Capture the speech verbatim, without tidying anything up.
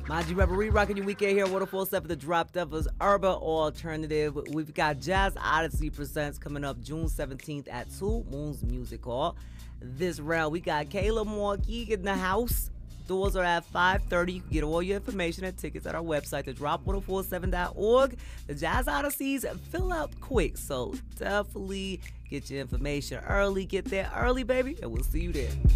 Mind you, Reverie rocking your weekend here. one oh four point seven The Drop Devils Urban Alternative. We've got Jazz Odyssey Presents coming up June seventeenth at Two Moons Music Hall. This round, we got Kayla Morkey in the house. Doors are at five thirty. You can get all your information and tickets at our website, the drop one oh four seven dot org. The Jazz Odysseys fill out quick, so definitely get your information early. Get there early, baby, and we'll see you there.